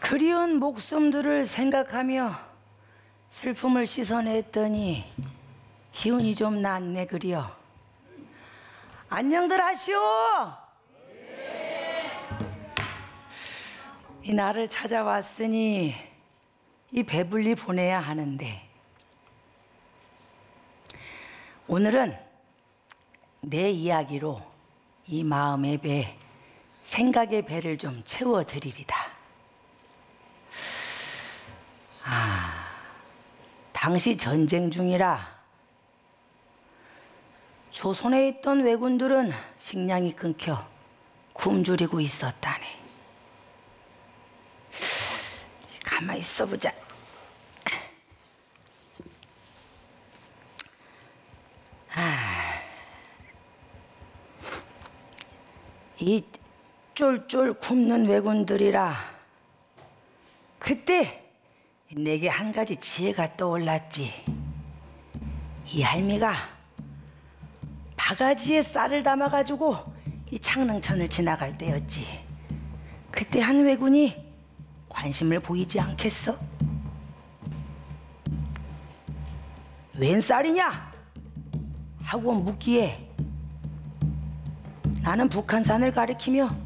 그리운 목숨들을 생각하며 슬픔을 씻어냈더니 기운이 좀 낫네 그려. 안녕들 하시오. 이 나를 찾아왔으니 이 배불리 보내야 하는데, 오늘은 내 이야기로 이 마음의 배, 생각의 배를 좀 채워드리리다. 당시 전쟁 중이라 조선에 있던 왜군들은 식량이 끊겨 굶주리고 있었다네. 가만히 있어보자. 이 쫄쫄 굶는 왜군들이라 그때 내게 한 가지 지혜가 떠올랐지. 이 할미가 바가지에 쌀을 담아가지고 이 창릉천을 지나갈 때였지. 그때 한 왜군이 관심을 보이지 않겠어? 웬 쌀이냐? 하고 묻기에 나는 북한산을 가리키며